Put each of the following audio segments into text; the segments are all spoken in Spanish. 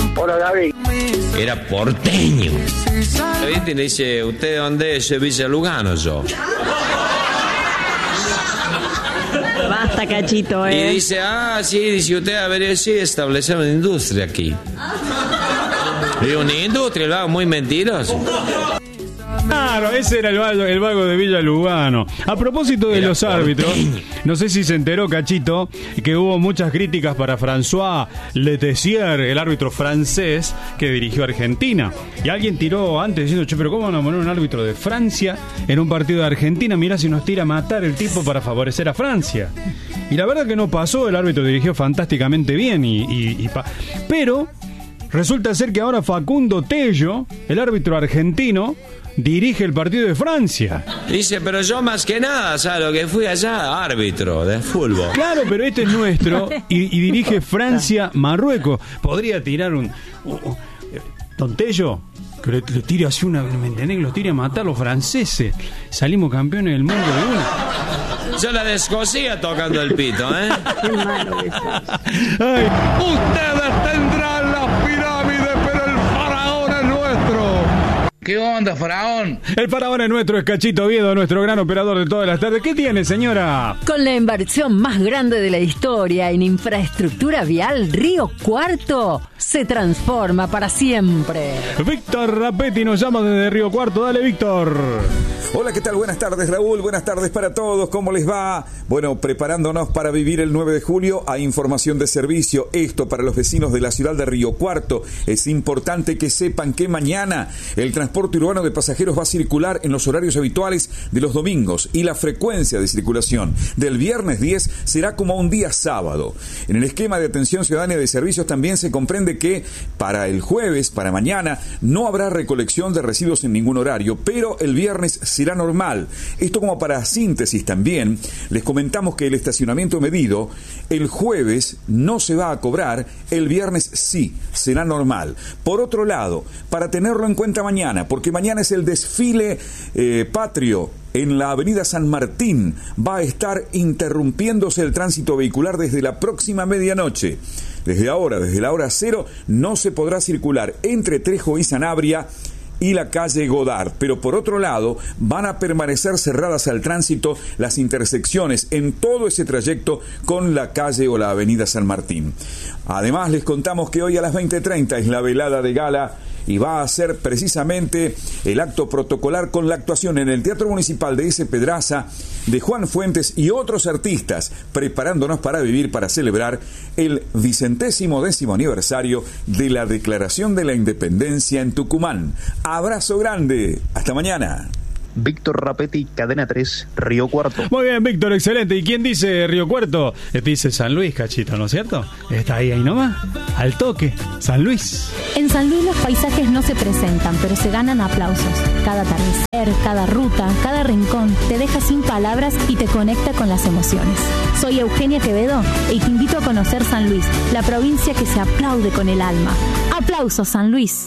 Hola, David. Era porteño. ¿Viste? Le dice, ¿usted dónde es? Villa Lugano, yo. Basta, Cachito, Y dice, sí, dice usted, a ver, sí, establecer una industria aquí. Y una industria, lo hago muy mentiroso. Claro, ese era el vago de Villa Lugano. A propósito de los árbitros, no sé si se enteró, Cachito, que hubo muchas críticas para François Letessier, el árbitro francés que dirigió a Argentina. Y alguien tiró antes diciendo, che, pero ¿cómo van a poner un árbitro de Francia en un partido de Argentina? Mirá si nos tira a matar el tipo para favorecer a Francia. Y la verdad que no pasó, el árbitro dirigió fantásticamente bien. Pero resulta ser que ahora Facundo Tello, el árbitro argentino, dirige el partido de Francia. Dice, pero yo más que nada, ¿sabes lo que fui allá? Árbitro de fútbol. Claro, pero este es nuestro y dirige Francia-Marruecos. Podría tirar un Don Tello, que le tire así una, ¿me entendés? Que lo tire a matar a los franceses. Salimos campeones del mundo de una. Yo la descosía tocando el pito, ¿eh? Qué malo eso. Ay. Ustedes tendrán las pirámides, pero el faraón es nuestro. ¿Qué onda, faraón? El faraón es nuestro, es Cachito Oviedo, nuestro gran operador de todas las tardes. ¿Qué tiene, señora? Con la inversión más grande de la historia en infraestructura vial, Río Cuarto se transforma para siempre. Víctor Rapetti nos llama desde Río Cuarto. Dale, Víctor. Hola, ¿qué tal? Buenas tardes, Raúl. Buenas tardes para todos. ¿Cómo les va? Bueno, preparándonos para vivir el 9 de julio, hay información de servicio. Esto para los vecinos de la ciudad de Río Cuarto. Es importante que sepan que mañana el transporte urbano de pasajeros va a circular en los horarios habituales de los domingos y la frecuencia de circulación del viernes 10 será como un día sábado. En el esquema de atención ciudadana de servicios también se comprende que para el jueves, para mañana, no habrá recolección de residuos en ningún horario, pero el viernes será normal. Esto como para síntesis también, les comentamos que el estacionamiento medido el jueves no se va a cobrar, el viernes sí, será normal. Por otro lado, para tenerlo en cuenta mañana, porque mañana es el desfile patrio en la avenida San Martín, va a estar interrumpiéndose el tránsito vehicular desde la próxima medianoche. Desde ahora, desde la hora 0, no se podrá circular entre Trejo y Sanabria y la calle Godard, pero por otro lado van a permanecer cerradas al tránsito las intersecciones en todo ese trayecto con la calle o la avenida San Martín. Además les contamos que hoy a las 20:30 es la velada de gala y va a ser precisamente el acto protocolar con la actuación en el Teatro Municipal de S. Pedraza de Juan Fuentes y otros artistas, preparándonos para vivir, para celebrar el 110º aniversario de la Declaración de la Independencia en Tucumán. Abrazo grande, hasta mañana. Víctor Rapetti, Cadena 3, Río Cuarto. Muy bien, Víctor, excelente. ¿Y quién dice Río Cuarto? Dice San Luis, Cachito, ¿no es cierto? Está ahí nomás, al toque, San Luis. En San Luis los paisajes no se presentan, pero se ganan aplausos. Cada atardecer, cada ruta, cada rincón te deja sin palabras y te conecta con las emociones. Soy Eugenia Quevedo y te invito a conocer San Luis, la provincia que se aplaude con el alma. ¡Aplausos, San Luis!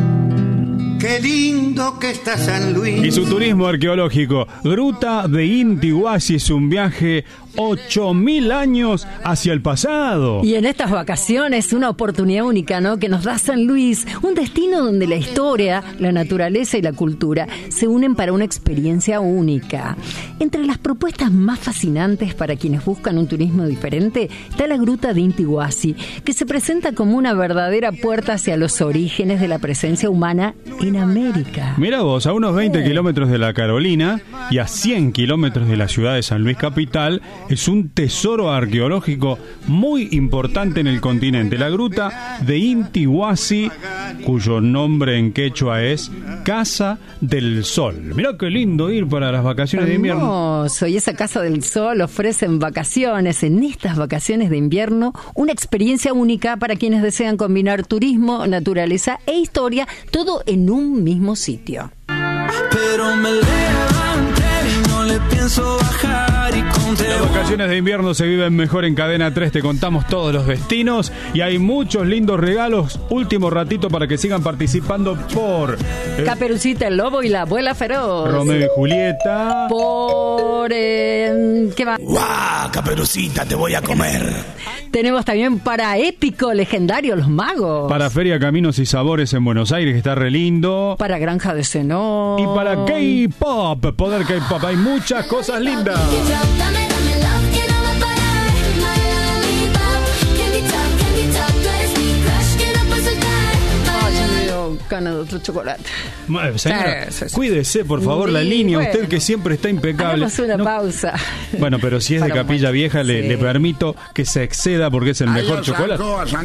Qué lindo que está San Luis. Y su turismo arqueológico. Gruta de Intihuasi es un viaje 8.000 años hacia el pasado. Y en estas vacaciones, una oportunidad única, ¿no?, que nos da San Luis, un destino donde la historia, la naturaleza y la cultura se unen para una experiencia única. Entre las propuestas más fascinantes para quienes buscan un turismo diferente está la Gruta de Intihuasi, que se presenta como una verdadera puerta hacia los orígenes de la presencia humana en América. Mira vos, a unos 20 kilómetros de la Carolina y a 100 kilómetros de la ciudad de San Luis capital, es un tesoro arqueológico muy importante en el continente. La Gruta de Intihuasi, cuyo nombre en quechua es Casa del Sol. Mirá qué lindo ir para las vacaciones de invierno. Hermoso, y esa Casa del Sol ofrece en vacaciones, en estas vacaciones de invierno, una experiencia única para quienes desean combinar turismo, naturaleza e historia, todo en un mismo sitio. Pero me levanté y no le pienso bajar. Las vacaciones de invierno se viven mejor en Cadena 3, te contamos todos los destinos y hay muchos lindos regalos. Último ratito para que sigan participando por Caperucita el Lobo y la Abuela Feroz. Romeo y Julieta. Por ¿qué va? ¡Guau! Caperucita, te voy a comer. Tenemos también para épico, legendario, Los Magos. Para Feria Caminos y Sabores en Buenos Aires, que está re lindo. Para Granja de Zenón. Y para K-Pop, Poder K-Pop. Hay muchas cosas lindas. Gana de otro chocolate. Señora, Sí. cuídese, por favor, la línea. Bueno, usted que siempre está impecable. Hagamos una pausa. Bueno, pero si es de Capilla Vieja, le permito que se exceda porque es el mejor chocolate.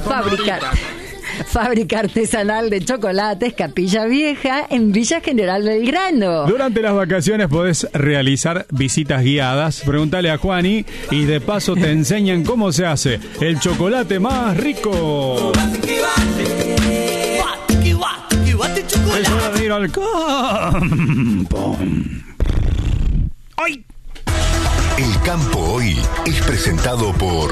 Fábrica artesanal de chocolates Capilla Vieja en Villa General Belgrano. Durante las vacaciones podés realizar visitas guiadas. Pregúntale a Juani y de paso te enseñan cómo se hace el chocolate más rico. Es hora de ir al campo. ¡Ay! El campo hoy es presentado por...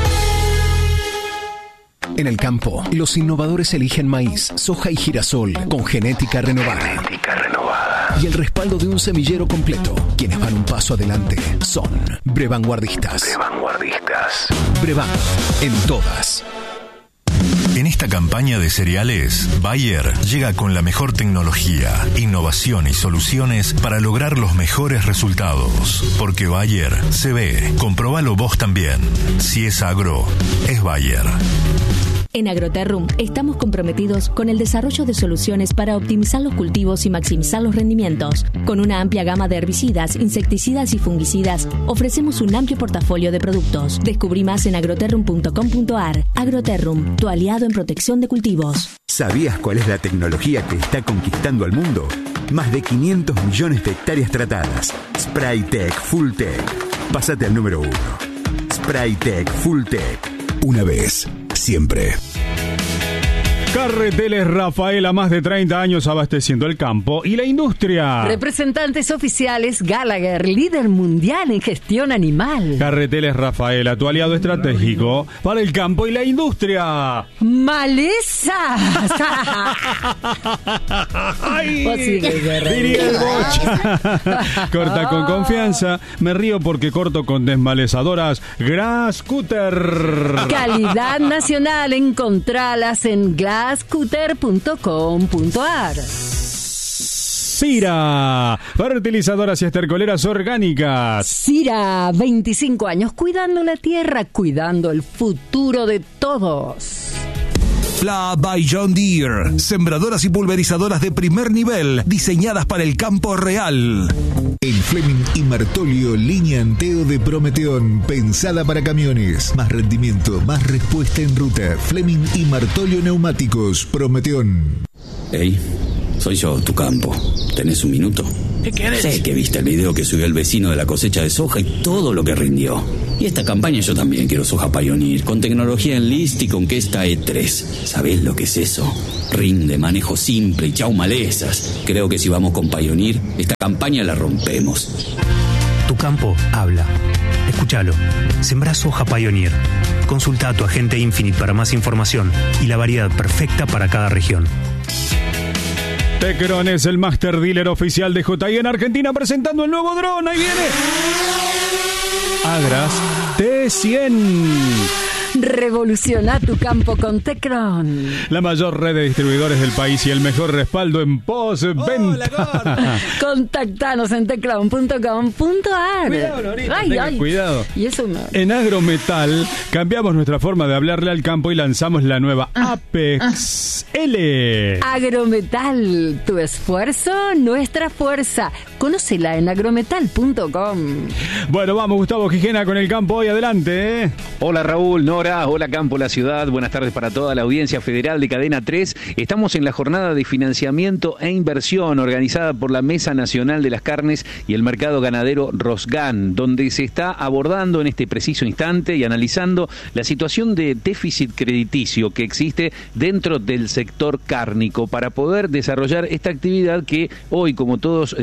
En el campo, los innovadores eligen maíz, soja y girasol con genética renovada. Y el respaldo de un semillero completo. Quienes van un paso adelante son Brevanguardistas. Brevan, en todas. En esta campaña de cereales, Bayer llega con la mejor tecnología, innovación y soluciones para lograr los mejores resultados. Porque Bayer se ve. Comprobalo vos también. Si es agro, es Bayer. En Agroterrum estamos comprometidos con el desarrollo de soluciones para optimizar los cultivos y maximizar los rendimientos. Con una amplia gama de herbicidas, insecticidas y fungicidas, ofrecemos un amplio portafolio de productos. Descubrí más en agroterrum.com.ar. Agroterrum, tu aliado en protección de cultivos. ¿Sabías cuál es la tecnología que está conquistando al mundo? Más de 500 millones de hectáreas tratadas. Spraytec Fulltech. Pásate al número 1. Spraytec Fulltech. Una vez, siempre. Carreteles Rafaela, más de 30 años abasteciendo el campo y la industria. Representantes oficiales Gallagher, líder mundial en gestión animal. Carreteles Rafaela, tu aliado estratégico para el campo y la industria. ¡Malezas! ¡Ay! Diría el Bocha. Corta con confianza. Me río porque corto con desmalezadoras Grass Cutter. Calidad nacional, encontralas en glasscutter.com.ar. Sira, fertilizadoras y estercoleras orgánicas. Sira, 25 años cuidando la tierra, cuidando el futuro de todos. Pla by John Deere, sembradoras y pulverizadoras de primer nivel, diseñadas para el campo real. El Fleming y Martolio línea Anteo de Prometeón, pensada para camiones. Más rendimiento, más respuesta en ruta. Fleming y Martolio Neumáticos, Prometeón. Hey, soy yo, tu campo. ¿Tenés un minuto? ¿Qué querés? Sé que viste el video que subió el vecino de la cosecha de soja y todo lo que rindió. Y esta campaña yo también quiero soja Pioneer, con tecnología Enlist y con Kesta E3. ¿Sabés lo que es eso? Rinde, manejo simple y chau malezas. Creo que si vamos con Pioneer, esta campaña la rompemos. Tu campo habla. Escúchalo. Sembrá soja Pioneer. Consulta a tu agente Infinite para más información y la variedad perfecta para cada región. Tecron es el master dealer oficial de JI en Argentina, presentando el nuevo dron. Ahí viene Agras T100. Revoluciona tu campo con Tecron. La mayor red de distribuidores del país y el mejor respaldo en postventa. Contactanos en tecron.com.ar. Cuidado. Y eso En Agrometal cambiamos nuestra forma de hablarle al campo y lanzamos la nueva Apex L. Agrometal, tu esfuerzo, nuestra fuerza. Conócela en agrometal.com. Bueno, vamos, Gustavo Gijena con el campo hoy. Adelante. Hola, Raúl, Nora. Hola, Campo, la ciudad. Buenas tardes para toda la audiencia federal de Cadena 3. Estamos en la jornada de financiamiento e inversión organizada por la Mesa Nacional de las Carnes y el Mercado Ganadero Rosgan, donde se está abordando en este preciso instante y analizando la situación de déficit crediticio que existe dentro del sector cárnico para poder desarrollar esta actividad que hoy, como todos sabemos,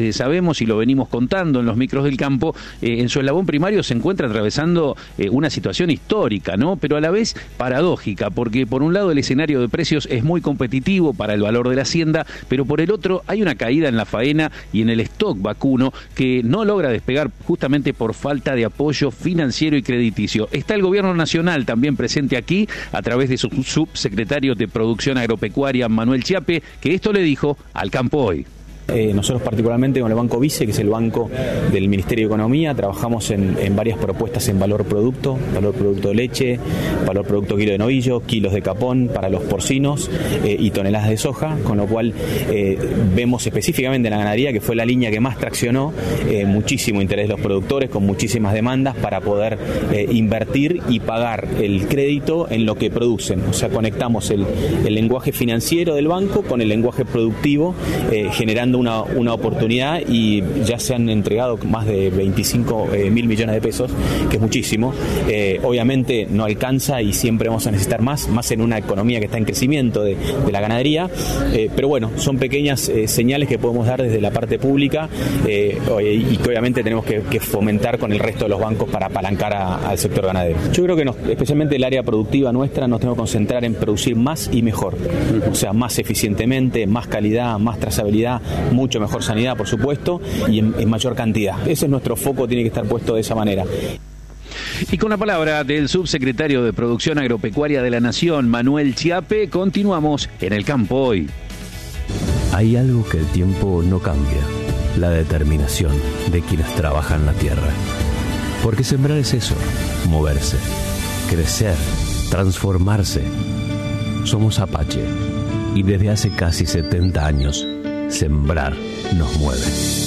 sabemos y lo venimos contando en los micros del campo, en su eslabón primario se encuentra atravesando una situación histórica, ¿no? Pero a la vez paradójica, porque por un lado el escenario de precios es muy competitivo para el valor de la hacienda, pero por el otro hay una caída en la faena y en el stock vacuno que no logra despegar justamente por falta de apoyo financiero y crediticio. Está el gobierno nacional también presente aquí a través de su subsecretario de Producción Agropecuaria, Manuel Chiappe, que esto le dijo al Campo Hoy. Nosotros particularmente con el Banco Vice, que es el banco del Ministerio de Economía, trabajamos en varias propuestas en valor producto leche, valor producto kilo de novillo, kilos de capón para los porcinos y toneladas de soja, con lo cual vemos específicamente en la ganadería que fue la línea que más traccionó, muchísimo interés de los productores, con muchísimas demandas para poder invertir y pagar el crédito en lo que producen. O sea, conectamos el lenguaje financiero del banco con el lenguaje productivo, generando una oportunidad, y ya se han entregado más de 25.000 millones de pesos, que es muchísimo. Obviamente no alcanza y siempre vamos a necesitar más en una economía que está en crecimiento de la ganadería, pero bueno, son pequeñas señales que podemos dar desde la parte pública y que obviamente tenemos que fomentar con el resto de los bancos para apalancar al sector ganadero. Yo creo que especialmente el área productiva nuestra nos tenemos que concentrar en producir más y mejor, o sea, más eficientemente, más calidad, más trazabilidad, mucho mejor sanidad, por supuesto, y en mayor cantidad. Ese es nuestro foco, tiene que estar puesto de esa manera. Y con la palabra del subsecretario de Producción Agropecuaria de la Nación, Manuel Chiappe, continuamos en el Campo Hoy. Hay algo que el tiempo no cambia: la determinación de quienes trabajan la tierra. Porque sembrar es eso, moverse, crecer, transformarse. Somos Apache, y desde hace casi 70 años, sembrar nos mueve.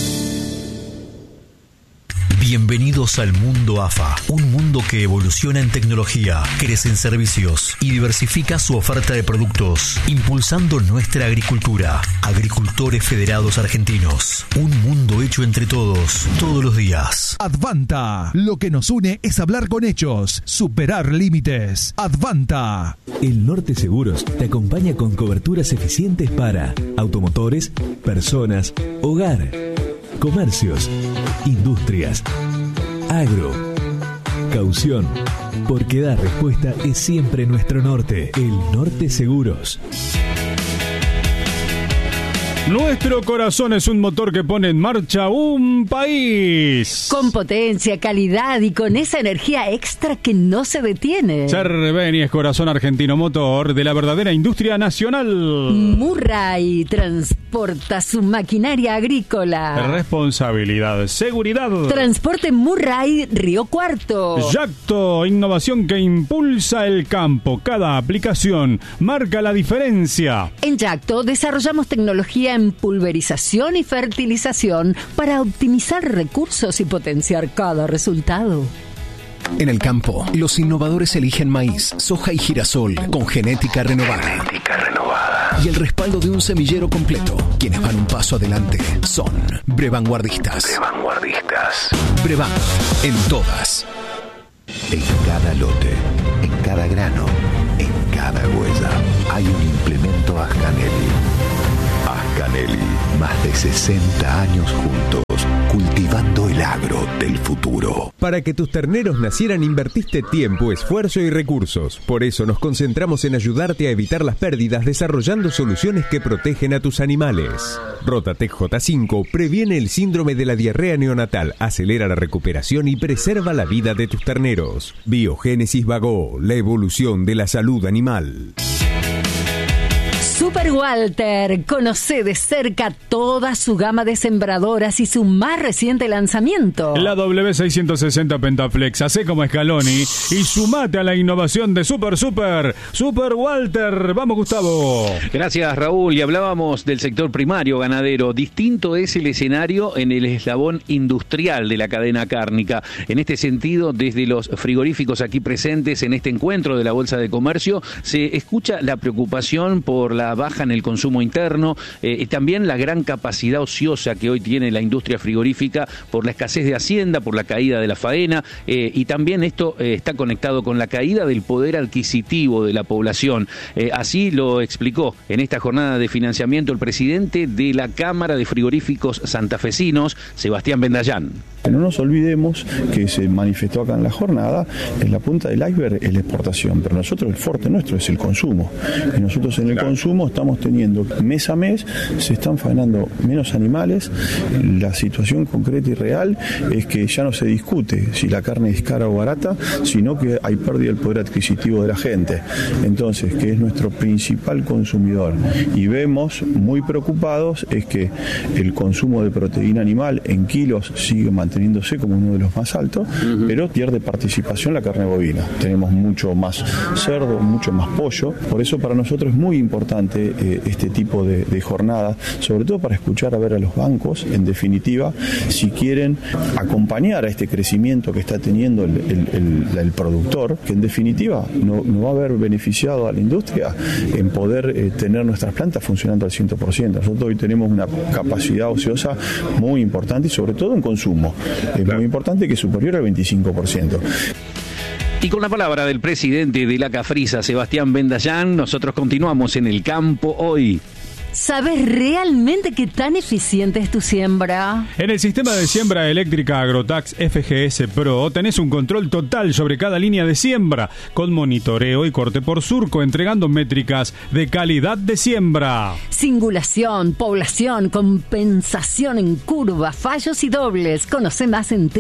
Bienvenidos al mundo AFA, un mundo que evoluciona en tecnología, crece en servicios y diversifica su oferta de productos, impulsando nuestra agricultura. Agricultores Federados Argentinos, un mundo hecho entre todos, todos los días. Advanta, lo que nos une es hablar con hechos, superar límites. Advanta. El Norte Seguros te acompaña con coberturas eficientes para automotores, personas, hogar, comercios, industrias, agro, caución, porque dar respuesta es siempre nuestro norte. El Norte Seguros. Nuestro corazón es un motor que pone en marcha un país. Con potencia, calidad y con esa energía extra que no se detiene. Cerveni es corazón argentino motor de la verdadera industria nacional. Murray transporta su maquinaria agrícola. Responsabilidad, seguridad. Transporte Murray Río Cuarto. Yacto, innovación que impulsa el campo. Cada aplicación marca la diferencia. En Yacto desarrollamos tecnología en pulverización y fertilización para optimizar recursos y potenciar cada resultado. En el campo, los innovadores eligen maíz, soja y girasol con genética renovada. Y el respaldo de un semillero completo. Quienes van un paso adelante son Brevanguardistas. Brevan, en todas. En cada lote, en cada grano, en cada huella, hay un implemento Ascanelli. Ascanelli, más de 60 años juntos, cultivando el agro del futuro. Para que tus terneros nacieran invertiste tiempo, esfuerzo y recursos. Por eso nos concentramos en ayudarte a evitar las pérdidas desarrollando soluciones que protegen a tus animales. Rotatec J5 previene el síndrome de la diarrea neonatal, acelera la recuperación y preserva la vida de tus terneros. Biogénesis Vago, la evolución de la salud animal. Super Walter, conoce de cerca toda su gama de sembradoras y su más reciente lanzamiento. La W660 Pentaflex, hacé como Scaloni y sumate a la innovación de Super Walter. Vamos, Gustavo. Gracias, Raúl. Y hablábamos del sector primario ganadero. Distinto es el escenario en el eslabón industrial de la cadena cárnica. En este sentido, desde los frigoríficos aquí presentes en este encuentro de la Bolsa de Comercio, se escucha la preocupación por la baja baja en el consumo interno, y también la gran capacidad ociosa que hoy tiene la industria frigorífica por la escasez de hacienda, por la caída de la faena, y también esto está conectado con la caída del poder adquisitivo de la población. Así lo explicó en esta jornada de financiamiento el presidente de la Cámara de Frigoríficos Santafesinos, Sebastián Bendayán. No nos olvidemos que se manifestó acá en la jornada, en la punta del iceberg es la exportación, pero nosotros el fuerte nuestro es el consumo. Y nosotros en el consumo estamos teniendo mes a mes, se están faenando menos animales. La situación concreta y real es que ya no se discute si la carne es cara o barata, sino que hay pérdida del poder adquisitivo de la gente. Entonces, que es nuestro principal consumidor. Y vemos muy preocupados es que el consumo de proteína animal en kilos sigue manteniéndose como uno de los más altos, pero pierde participación la carne bovina. Tenemos mucho más cerdo, mucho más pollo. Por eso para nosotros es muy importante este tipo de jornada, sobre todo para escuchar a ver a los bancos, en definitiva, si quieren acompañar a este crecimiento que está teniendo el productor, que en definitiva no va a haber beneficiado a la industria en poder tener nuestras plantas funcionando al 100%. Nosotros hoy tenemos una capacidad ociosa muy importante y sobre todo en consumo. Es muy importante, que es superior al 25%. Y con la palabra del presidente de la Cafrisa, Sebastián Bendayán, nosotros continuamos en el campo hoy. ¿Sabes realmente qué tan eficiente es tu siembra? En el sistema de siembra eléctrica Agrotax FGS Pro tenés un control total sobre cada línea de siembra, con monitoreo y corte por surco, entregando métricas de calidad de siembra. Singulación, población, compensación en curva, fallos y dobles. Conoce más en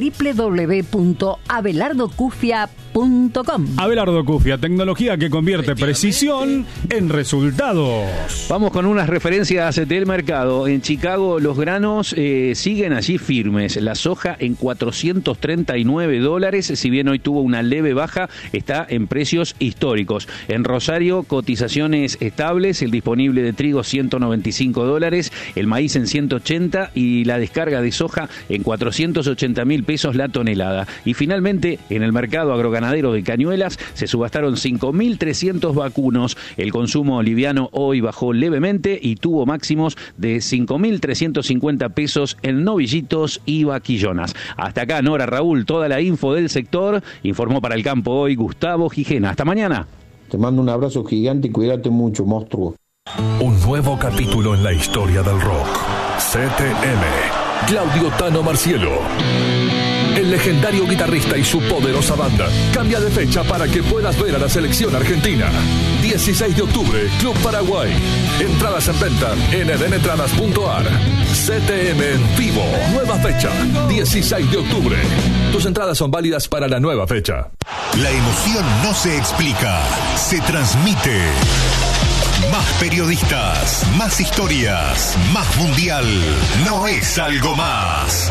www.abelardocufia.com. Abelardo Cufia, tecnología que convierte precisión en resultados. Vamos con unas referencias del mercado. En Chicago los granos siguen allí firmes. La soja en $439, si bien hoy tuvo una leve baja, está en precios históricos. En Rosario, cotizaciones estables, el disponible de trigo $195, el maíz en 180 y la descarga de soja en 480.000 pesos la tonelada. Y finalmente, en el mercado agroganadero de Cañuelas se subastaron 5.300 vacunos. El consumo liviano hoy bajó levemente y tuvo máximos de 5.350 pesos en novillitos y vaquillonas. Hasta acá, Nora, Raúl, toda la info del sector. Informó para el campo hoy Gustavo Gijena. Hasta mañana. Te mando un abrazo gigante y cuídate mucho, monstruo. Un nuevo capítulo en la historia del rock. CTM. Claudio Tano Marcielo. El legendario guitarrista y su poderosa banda cambia de fecha para que puedas ver a la selección argentina. 16 de octubre, Club Paraguay. Entradas en venta en edenetradas.ar. CTM en vivo. Nueva fecha, 16 de octubre. Tus entradas son válidas para la nueva fecha. La emoción no se explica, se transmite. Más periodistas, más historias, más mundial. No es algo más.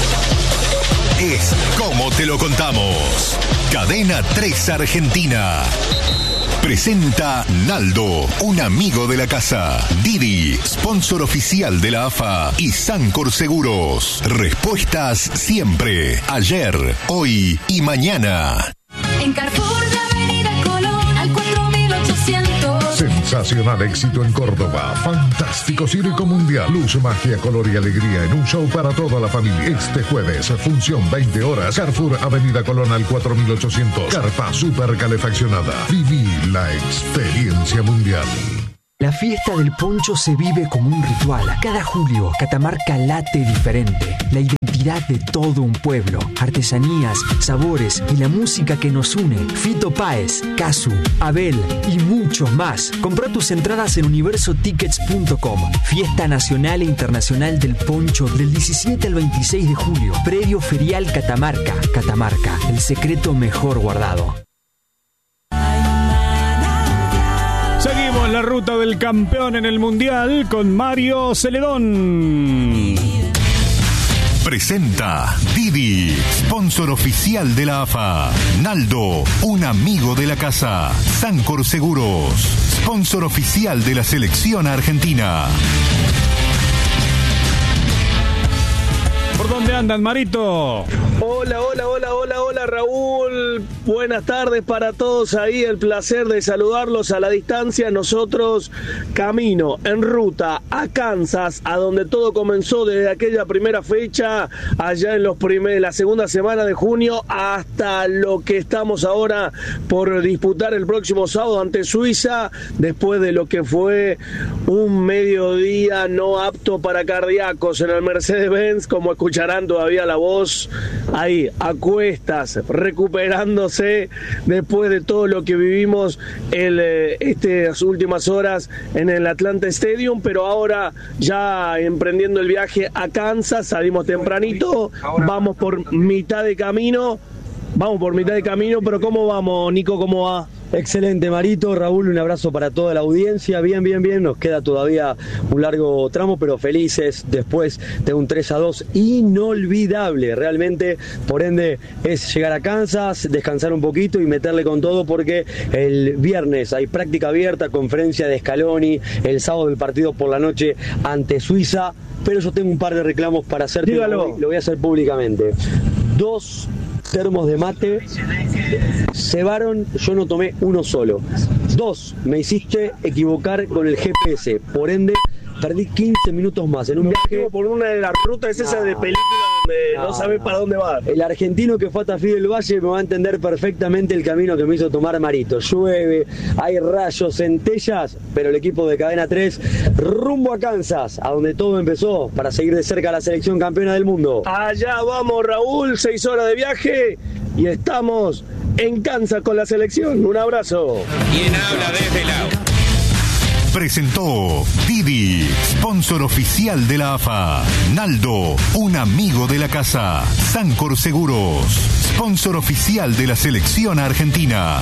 Es como te lo contamos. Cadena 3 Argentina. Presenta Naldo, un amigo de la casa. Didi, sponsor oficial de la AFA. Y Sancor Seguros. Respuestas siempre. Ayer, hoy y mañana. En Carrefour de Avenida Colón al 4800. Sensacional éxito en Córdoba. Fantástico circo mundial. Luz, magia, color y alegría en un show para toda la familia. Este jueves, función 20 horas. Carrefour Avenida Colón al 4800. Carpa super calefaccionada. Viví la experiencia mundial. La fiesta del poncho se vive como un ritual. Cada julio, Catamarca late diferente. La identidad de todo un pueblo. Artesanías, sabores y la música que nos une. Fito Páez, Casu, Abel y muchos más. Compra tus entradas en universotickets.com. Fiesta nacional e internacional del poncho del 17 al 26 de julio. Predio Ferial Catamarca. Catamarca, el secreto mejor guardado. Seguimos la ruta del campeón en el Mundial con Mario Celedón. Presenta Didi, sponsor oficial de la AFA. Naldo, un amigo de la casa. Sancor Seguros, sponsor oficial de la selección argentina. ¿Por dónde andan, Marito? Hola, Raúl. buenas tardes para todos ahí, el placer de saludarlos a la distancia. Nosotros camino en ruta a Kansas, a donde todo comenzó desde aquella primera fecha, allá en la segunda semana de junio, hasta lo que estamos ahora por disputar el próximo sábado ante Suiza, después de lo que fue un mediodía no apto para cardíacos en el Mercedes-Benz, como escucharán todavía la voz ahí a cuestas, recuperándose después de todo lo que vivimos estas últimas horas en el Atlanta Stadium, pero ahora ya emprendiendo el viaje a Kansas. Salimos tempranito, vamos por mitad de camino, pero ¿cómo vamos, Nico? ¿Cómo va? Excelente, Marito, Raúl, un abrazo para toda la audiencia. Bien, nos queda todavía un largo tramo, pero felices después de un 3-2 inolvidable, realmente. Por ende, es llegar a Kansas, descansar un poquito y meterle con todo, porque el viernes hay práctica abierta, conferencia de Scaloni, el sábado el partido por la noche ante Suiza, pero yo tengo un par de reclamos para hacer. Dígalo. Lo voy a hacer públicamente. 2 termos de mate cebaron, yo no tomé uno solo. 2, me hiciste equivocar con el GPS, por ende perdí 15 minutos más en un viaje por una de las rutas esas de película donde no sabes para dónde va. El argentino que fue a Tafí del Valle me va a entender perfectamente el camino que me hizo tomar Marito. Llueve, hay rayos, centellas, pero el equipo de Cadena 3 rumbo a Kansas, a donde todo empezó, para seguir de cerca a la selección campeona del mundo. Allá vamos, Raúl, 6 horas de viaje y estamos en Kansas con la selección. Un abrazo. ¿Quién habla desde la... Presentó Didi, sponsor oficial de la AFA. Naldo, un amigo de la casa. Sancor Seguros, sponsor oficial de la selección argentina.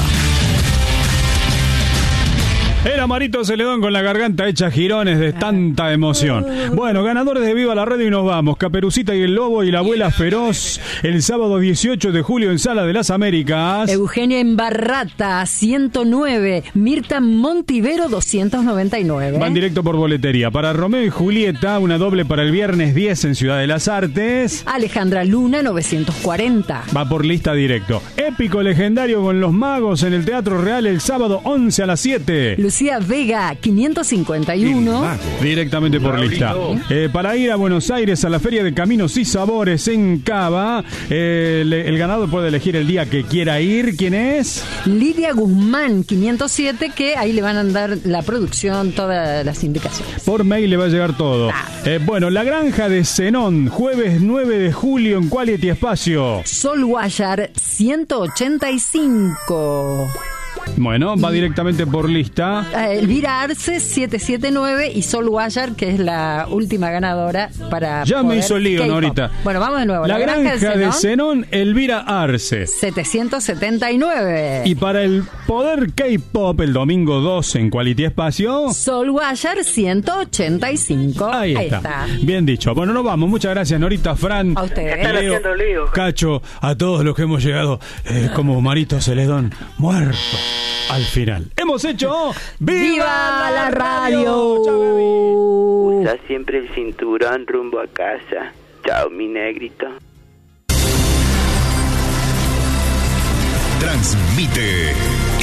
Era Marito Celedón con la garganta hecha jirones de tanta emoción. Bueno, ganadores de Viva la Radio y nos vamos. Caperucita y el Lobo y la Abuela Feroz, el sábado 18 de julio en Sala de las Américas. Eugenia Embarrata, 109. Mirta Montivero, 299. Van directo por boletería. Para Romeo y Julieta, una doble para el viernes 10 en Ciudad de las Artes. Alejandra Luna, 940. Va por lista directo. Épico legendario con los magos en el Teatro Real el sábado 11 a las 7. Lucía Vega, 551. Directamente por lista. Para ir a Buenos Aires a la Feria de Caminos y Sabores en Cava, el ganador puede elegir el día que quiera ir. ¿Quién es? Lidia Guzmán, 507, que ahí le van a dar la producción, todas las indicaciones. Por mail le va a llegar todo. Bueno, La Granja de Zenón, jueves 9 de julio en Quality Espacio. Sol Guayar, 185. Bueno, va directamente por lista. Elvira Arce, 779, y Sol Guayar, que es la última ganadora para ya me hizo lío, ¿no? Ahorita. Bueno, vamos de nuevo. La Granja de Zenón, Elvira Arce, 779. Y para el Poder K-Pop, el domingo 2 en Quality Espacio, Sol Guayar, 185. Ahí está. Bien dicho. Bueno, nos vamos. Muchas gracias, Norita, Fran, a ustedes. Leo, Cacho, a todos los que hemos llegado como Marito Celedón, muerto al final. Hemos hecho ¡Viva la Radio! Chao, usa siempre el cinturón rumbo a casa. Chao, mi negrito. Transmite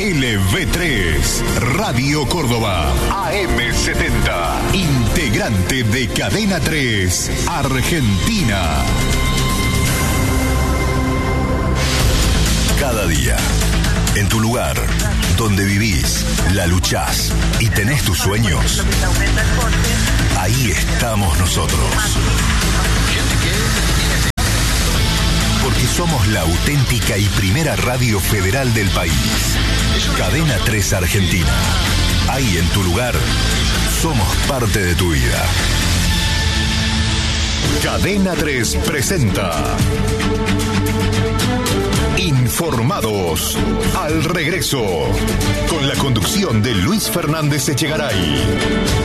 LV3 Radio Córdoba AM70, integrante de Cadena 3 Argentina. Cada día, en tu lugar, donde vivís, la luchás y tenés tus sueños, ahí estamos nosotros. Porque somos la auténtica y primera radio federal del país. Cadena 3 Argentina. Ahí en tu lugar, somos parte de tu vida. Cadena 3 presenta Informados al regreso, con la conducción de Luis Fernández Echegaray.